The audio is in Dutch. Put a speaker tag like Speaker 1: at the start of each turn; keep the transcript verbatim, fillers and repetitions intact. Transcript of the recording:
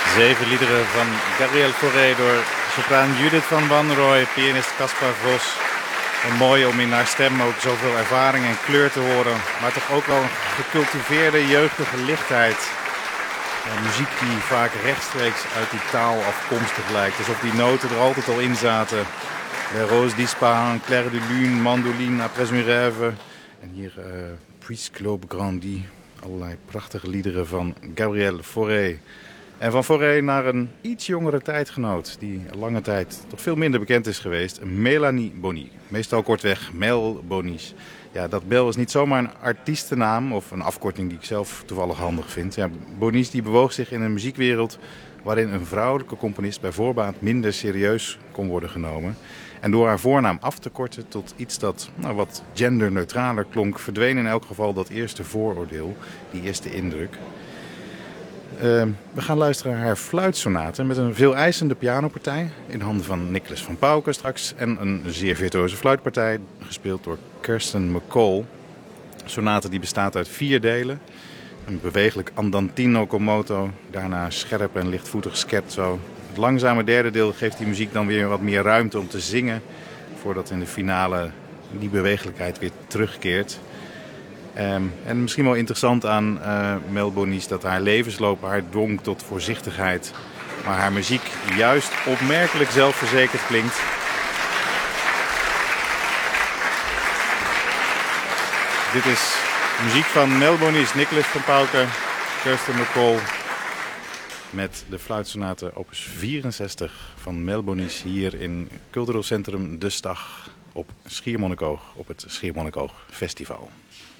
Speaker 1: Zeven liederen van Gabriel Fauré door sopraan Judith van Wanrooy, pianist Caspar Vos. En mooi om in haar stem ook zoveel ervaring en kleur te horen, maar toch ook wel een gecultiveerde jeugdige lichtheid. Ja, muziek die vaak rechtstreeks uit die taal afkomstig lijkt, alsof die noten er altijd al in zaten. Les Roses d'Ispahan, Clair de Lune, Mandoline, Après une rêve. En hier uh, Puisque l'aube grandit, allerlei prachtige liederen van Gabriel Fauré. En van Fauré naar een iets jongere tijdgenoot die lange tijd toch veel minder bekend is geweest. Mélanie Bonny. Meestal kortweg Mel Bonnies. Ja, dat Mel is niet zomaar een artiestennaam of een afkorting die ik zelf toevallig handig vind. Ja, Bonnies die bewoog zich in een muziekwereld waarin een vrouwelijke componist bij voorbaat minder serieus kon worden genomen. En door haar voornaam af te korten tot iets dat nou, wat genderneutraler klonk, verdween in elk geval dat eerste vooroordeel, die eerste indruk. Uh, we gaan luisteren naar haar fluitsonate met een veel eisende pianopartij in handen van Nicholas van Pauken straks. En een zeer virtuoze fluitpartij gespeeld door Kirsten McCall. Een sonate die bestaat uit vier delen. Een bewegelijk andantino con moto, daarna een scherp en lichtvoetig scherzo. Het langzame derde deel geeft die muziek dan weer wat meer ruimte om te zingen, voordat in de finale die bewegelijkheid weer terugkeert. Um, en misschien wel interessant aan uh, Mel Bonnies dat haar levensloop haar dwong tot voorzichtigheid. Maar haar muziek juist opmerkelijk zelfverzekerd klinkt. Dit is muziek van Mel Bonnies, Nicholas van Pauken, Kirsten McCall. Met de fluitsonate opus vierenzestig van Mel Bonnies hier in Cultureel Centrum De Stag op Schiermonnikoog, op het Schiermonnikoog Festival.